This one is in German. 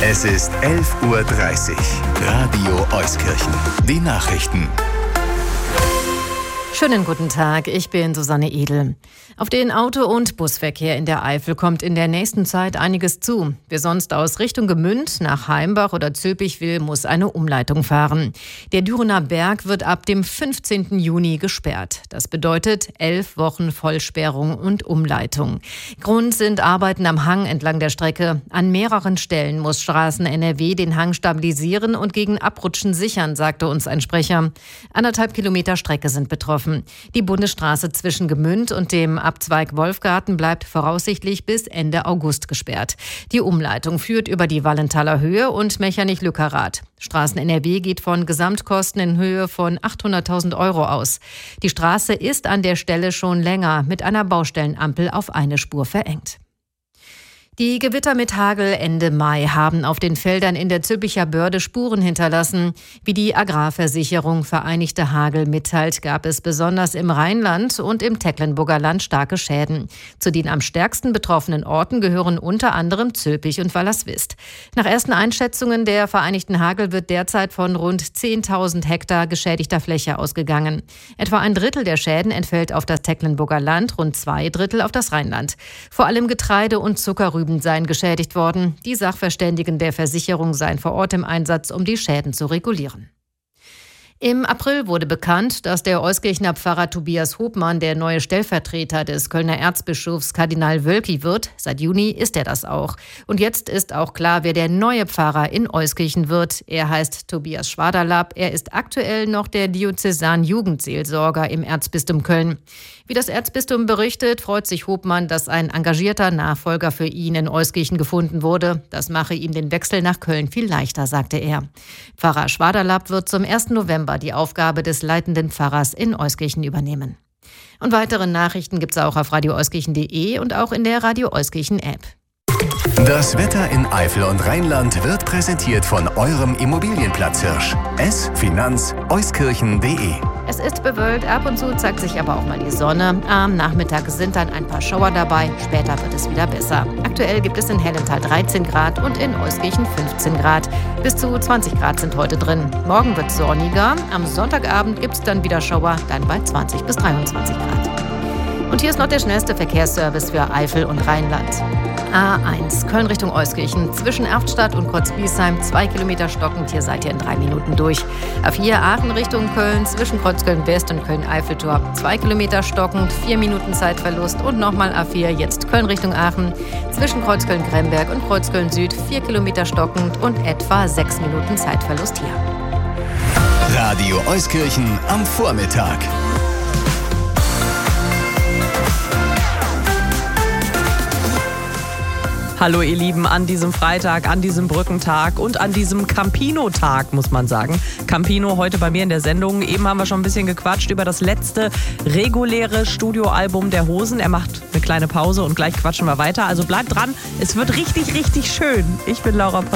Es ist 11:30 Uhr. Radio Euskirchen. Die Nachrichten. Schönen guten Tag, ich bin Susanne Edel. Auf den Auto- und Busverkehr in der Eifel kommt in der nächsten Zeit einiges zu. Wer sonst aus Richtung Gemünd nach Heimbach oder Zülpich will, muss eine Umleitung fahren. Der Dürener Berg wird ab dem 15. Juni gesperrt. Das bedeutet 11 Wochen Vollsperrung und Umleitung. Grund sind Arbeiten am Hang entlang der Strecke. An mehreren Stellen muss Straßen NRW den Hang stabilisieren und gegen Abrutschen sichern, sagte uns ein Sprecher. 1,5 Kilometer Strecke sind betroffen. Die Bundesstraße zwischen Gemünd und dem Abzweig Wolfgarten bleibt voraussichtlich bis Ende August gesperrt. Die Umleitung führt über die Wallenthaler Höhe und Mechernich-Lückerath. Straßen NRW geht von Gesamtkosten in Höhe von 800.000 € aus. Die Straße ist an der Stelle schon länger mit einer Baustellenampel auf eine Spur verengt. Die Gewitter mit Hagel Ende Mai haben auf den Feldern in der Zülpicher Börde Spuren hinterlassen. Wie die Agrarversicherung Vereinigte Hagel mitteilt, gab es besonders im Rheinland und im Tecklenburger Land starke Schäden. Zu den am stärksten betroffenen Orten gehören unter anderem Zülpich und Wallerswist. Nach ersten Einschätzungen der Vereinigten Hagel wird derzeit von rund 10.000 Hektar geschädigter Fläche ausgegangen. Etwa ein Drittel der Schäden entfällt auf das Tecklenburger Land, rund 2 Drittel auf das Rheinland. Vor allem Getreide und Zuckerrüben seien geschädigt worden. Die Sachverständigen der Versicherung seien vor Ort im Einsatz, um die Schäden zu regulieren. Im April wurde bekannt, dass der Euskirchener Pfarrer Tobias Hopmann der neue Stellvertreter des Kölner Erzbischofs Kardinal Wölki wird. Seit Juni ist er das auch. Und jetzt ist auch klar, wer der neue Pfarrer in Euskirchen wird. Er heißt Tobias Schwaderlapp. Er ist aktuell noch der Diözesan-Jugendseelsorger im Erzbistum Köln. Wie das Erzbistum berichtet, freut sich Hopmann, dass ein engagierter Nachfolger für ihn in Euskirchen gefunden wurde. Das mache ihm den Wechsel nach Köln viel leichter, sagte er. Pfarrer Schwaderlapp wird zum 1. November die Aufgabe des leitenden Pfarrers in Euskirchen übernehmen. Und weitere Nachrichten gibt's auch auf radioeuskirchen.de und auch in der Radio Euskirchen App. Das Wetter in Eifel und Rheinland wird präsentiert von eurem Immobilienplatzhirsch. Finanz-euskirchen.de. Es ist bewölkt, ab und zu zeigt sich aber auch mal die Sonne. Am Nachmittag sind dann ein paar Schauer dabei, später wird es wieder besser. Aktuell gibt es in Hellenthal 13 Grad und in Euskirchen 15 Grad. Bis zu 20 Grad sind heute drin. Morgen wird es sonniger, am Sonntagabend gibt es dann wieder Schauer, dann bei 20 bis 23 Grad. Und hier ist noch der schnellste Verkehrsservice für Eifel und Rheinland. A1 Köln Richtung Euskirchen, zwischen Erftstadt und Kreuzbiesheim 2 Kilometer stockend, hier seid ihr in 3 Minuten durch. A4 Aachen Richtung Köln, zwischen Kreuzköln West und Köln-Eiffeltor 2 Kilometer stockend, 4 Minuten Zeitverlust. Und nochmal A4 jetzt Köln Richtung Aachen, zwischen Kreuzköln-Gremberg und Kreuzköln Süd 4 Kilometer stockend und etwa 6 Minuten Zeitverlust hier. Radio Euskirchen am Vormittag. Hallo ihr Lieben, an diesem Freitag, an diesem Brückentag und an diesem Campino-Tag, muss man sagen. Campino heute bei mir in der Sendung. Eben haben wir schon ein bisschen gequatscht über das letzte reguläre Studioalbum der Hosen. Er macht eine kleine Pause und gleich quatschen wir weiter. Also bleibt dran, es wird richtig, richtig schön. Ich bin Laura